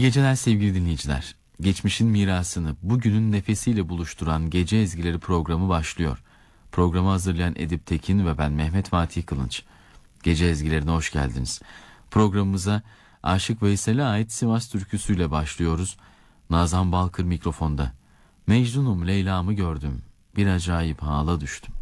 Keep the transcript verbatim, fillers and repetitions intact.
geceler sevgili dinleyiciler. Geçmişin mirasını bugünün nefesiyle buluşturan Gece Ezgileri programı başlıyor. Programı hazırlayan Edip Tekin ve ben Mehmet Fatih Kılınç. Gece Ezgilerine hoş geldiniz. Programımıza Aşık Veysel'e ait Sivas türküsüyle başlıyoruz. Nazan Balkır mikrofonda. Mecnunum Leyla'mı gördüm, bir acayip hala düştüm.